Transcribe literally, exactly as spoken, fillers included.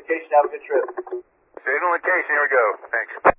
location. Have a good trip. Signal location. Here we go. Thanks.